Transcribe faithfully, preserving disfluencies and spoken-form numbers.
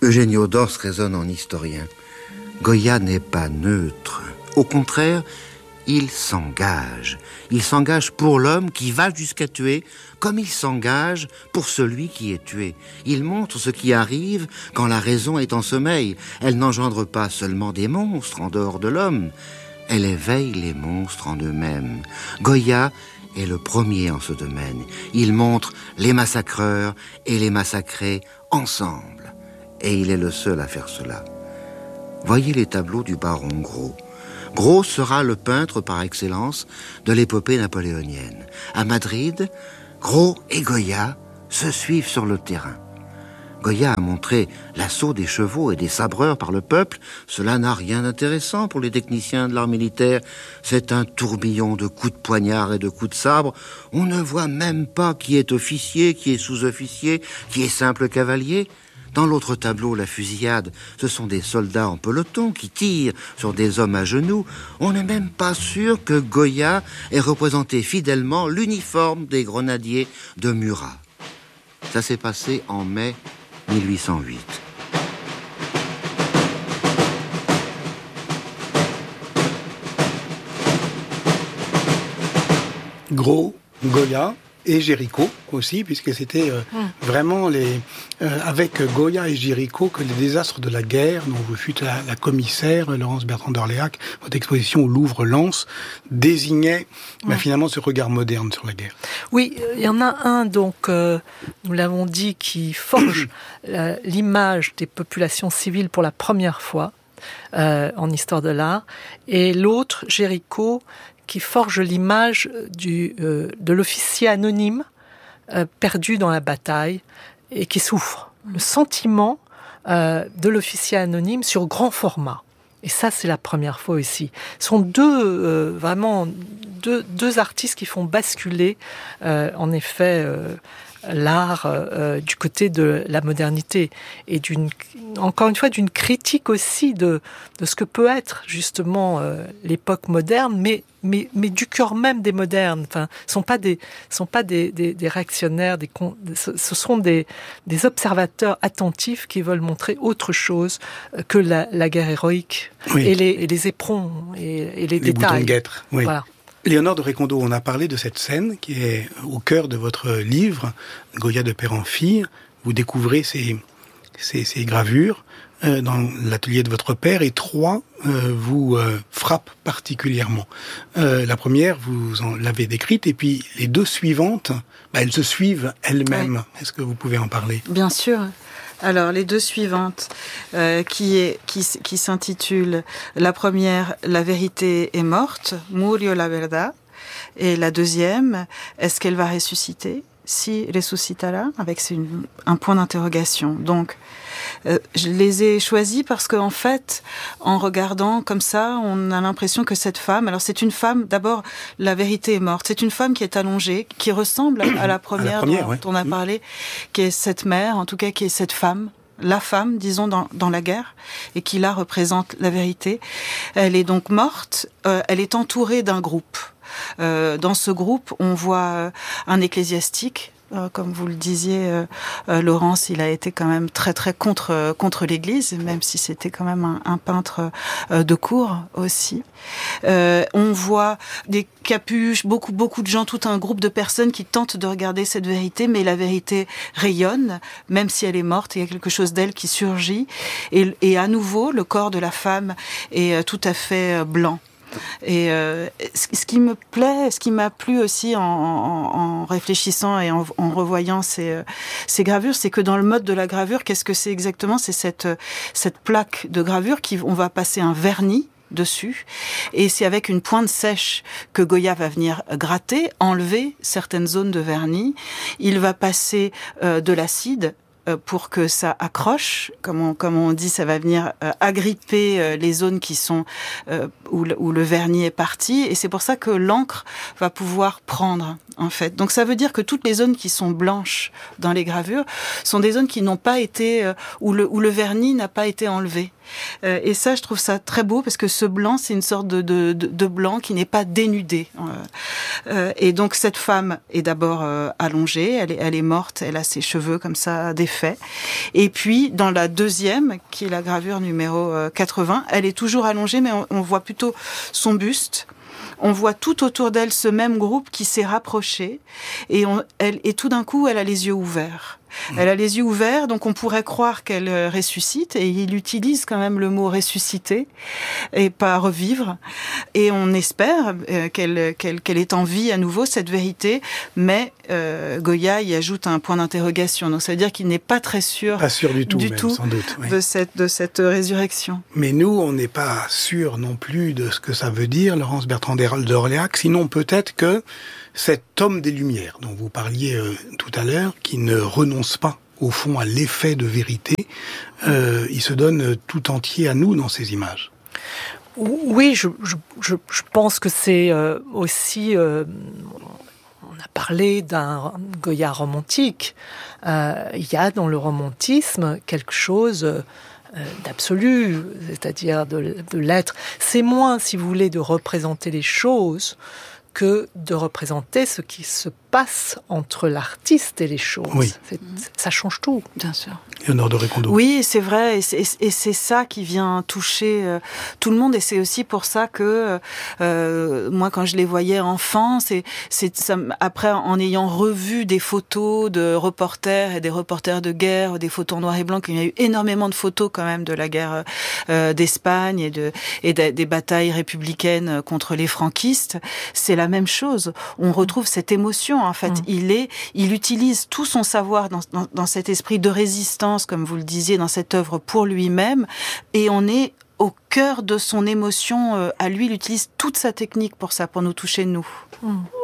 Eugenio d'Ors raisonne en historien. Goya n'est pas neutre. Au contraire, il s'engage. Il s'engage pour l'homme qui va jusqu'à tuer, comme il s'engage pour celui qui est tué. Il montre ce qui arrive quand la raison est en sommeil. Elle n'engendre pas seulement des monstres en dehors de l'homme, elle éveille les monstres en eux-mêmes. Goya est le premier en ce domaine. Il montre les massacreurs et les massacrés ensemble. Et il est le seul à faire cela. Voyez les tableaux du baron Gros. Gros sera le peintre par excellence de l'épopée napoléonienne. À Madrid, Gros et Goya se suivent sur le terrain. Goya a montré l'assaut des chevaux et des sabreurs par le peuple. Cela n'a rien d'intéressant pour les techniciens de l'art militaire. C'est un tourbillon de coups de poignard et de coups de sabre. On ne voit même pas qui est officier, qui est sous-officier, qui est simple cavalier. Dans l'autre tableau, la fusillade, ce sont des soldats en peloton qui tirent sur des hommes à genoux. On n'est même pas sûr que Goya ait représenté fidèlement l'uniforme des grenadiers de Murat. Ça s'est passé en mai mille huit cent huit. Gros, Goya et Géricault aussi, puisque c'était euh, mmh. vraiment les, euh, avec Goya et Géricault que les désastres de la guerre, dont vous fûtes la, la commissaire, Laurence Bertrand d'Orléac, votre exposition au Louvre-Lens, désignait mmh. bah, finalement ce regard moderne sur la guerre. Oui, il y en a un, donc, euh, nous l'avons dit, qui forge euh, l'image des populations civiles pour la première fois euh, en histoire de l'art, et l'autre, Géricault, qui forge l'image du, euh, de l'officier anonyme euh, perdu dans la bataille et qui souffre. Le sentiment euh, de l'officier anonyme sur grand format. Et ça, c'est la première fois aussi. Ce sont deux, euh, vraiment, deux, deux artistes qui font basculer, euh, en effet, euh, l'art euh, du côté de la modernité et d'une, encore une fois, d'une critique aussi de, de ce que peut être justement euh, l'époque moderne, mais mais mais du cœur même des modernes. Enfin, sont pas des sont pas des des, des réactionnaires, des ce, ce sont des des observateurs attentifs qui veulent montrer autre chose que la, la guerre héroïque oui. et les et les éperons et, et les, les détails. Boutons de guêtre. Oui. Voilà. Léonore de Récondo, on a parlé de cette scène qui est au cœur de votre livre, Goya de père en fille. Vous découvrez ces, ces, ces gravures euh, dans l'atelier de votre père et trois euh, vous euh, frappent particulièrement. Euh, la première, vous en l'avez décrite, et puis les deux suivantes, bah, elles se suivent elles-mêmes. Ouais. Est-ce que vous pouvez en parler ? Bien sûr. Alors, les deux suivantes, euh, qui, est, qui, qui s'intitulent, la première, La vérité est morte, Murió la verdad, et la deuxième, Est-ce qu'elle va ressusciter ? Si resucitará, avec une, un point d'interrogation. Donc, euh, je les ai choisis parce qu'en fait, en regardant comme ça, on a l'impression que cette femme, alors c'est une femme, d'abord, la vérité est morte, c'est une femme qui est allongée, qui ressemble à la première, à la première dont, ouais. dont on a parlé, qui est cette mère, en tout cas qui est cette femme, la femme, disons, dans, dans la guerre, et qui là représente la vérité. Elle est donc morte, euh, elle est entourée d'un groupe. Euh, dans ce groupe, on voit un ecclésiastique. Euh, comme vous le disiez, euh, euh, Laurence, il a été quand même très très contre euh, contre l'Église, même si c'était quand même un, un peintre euh, de cour aussi. Euh, on voit des capuches, beaucoup beaucoup de gens, tout un groupe de personnes qui tentent de regarder cette vérité, mais la vérité rayonne, même si elle est morte. Il y a quelque chose d'elle qui surgit, et, et à nouveau, le corps de la femme est euh, tout à fait euh, blanc. Et euh, ce qui me plaît, ce qui m'a plu aussi en, en, en réfléchissant et en, en revoyant ces, ces gravures, c'est que dans le mode de la gravure, qu'est-ce que c'est exactement ? C'est cette, cette plaque de gravure qui, on va passer un vernis dessus, et c'est avec une pointe sèche que Goya va venir gratter, enlever certaines zones de vernis. Il va passer euh, de l'acide pour que ça accroche, comme on, comme on dit, ça va venir euh, agripper euh, les zones qui sont euh, où, le, où le vernis est parti, et c'est pour ça que l'encre va pouvoir prendre, en fait. Donc ça veut dire que toutes les zones qui sont blanches dans les gravures sont des zones qui n'ont pas été, euh, où le, où le vernis n'a pas été enlevé. Euh, et ça, je trouve ça très beau parce que ce blanc, c'est une sorte de, de, de, de blanc qui n'est pas dénudé. Euh, et donc cette femme est d'abord euh, allongée, elle est, elle est morte, elle a ses cheveux comme ça défaits. Et puis dans la deuxième, qui est la gravure numéro quatre-vingts, elle est toujours allongée, mais on, on voit plutôt son buste. On voit tout autour d'elle ce même groupe qui s'est rapproché et, on, elle, et tout d'un coup, elle a les yeux ouverts. Elle a les yeux ouverts, donc on pourrait croire qu'elle ressuscite, et il utilise quand même le mot ressusciter et pas revivre. Et on espère qu'elle, qu'elle, qu'elle est en vie à nouveau, cette vérité, mais euh, Goya y ajoute un point d'interrogation. Donc ça veut dire qu'il n'est pas très sûr, pas sûr du tout, du même, tout sans doute, oui. de, cette, de cette résurrection. Mais nous, on n'est pas sûr non plus de ce que ça veut dire, Laurence Bertrand d'Orléac, sinon peut-être que cet homme des Lumières dont vous parliez euh, tout à l'heure, qui ne renonce pas au fond à l'effet de vérité, euh, il se donne tout entier à nous dans ces images. Oui, je, je, je, je pense que c'est euh, aussi... Euh, on a parlé d'un Goya romantique. Euh, il y a dans le romantisme quelque chose... Euh, d'absolu, c'est-à-dire de, de l'être. C'est moins, si vous voulez, de représenter les choses que de représenter ce qui se passe entre l'artiste et les choses. Oui. C'est, ça change tout. Bien sûr. Léonore de Récondo. Oui, c'est vrai, et c'est, et c'est ça qui vient toucher euh, tout le monde, et c'est aussi pour ça que euh, moi, quand je les voyais enfants, c'est, c'est ça, après, en ayant revu des photos de reporters et des reporters de guerre, des photos en noir et blanc, il y a eu énormément de photos quand même de la guerre euh, d'Espagne et, de, et de, des batailles républicaines contre les franquistes. C'est la même chose. On retrouve cette émotion. En fait, mmh. il est, il utilise tout son savoir dans, dans, dans cet esprit de résistance, comme vous le disiez, dans cette œuvre pour lui-même, et on est au cœur de son émotion. À lui, il utilise toute sa technique pour ça, pour nous toucher nous. Mmh.